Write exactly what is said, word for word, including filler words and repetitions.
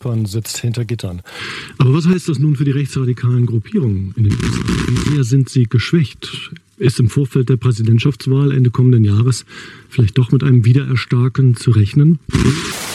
Nachbarn sitzt hinter Gittern. Aber was heißt das nun für die rechtsradikalen Gruppierungen in den U S A? Wie sehr sind sie geschwächt? Ist im Vorfeld der Präsidentschaftswahl Ende kommenden Jahres vielleicht doch mit einem Wiedererstarken zu rechnen?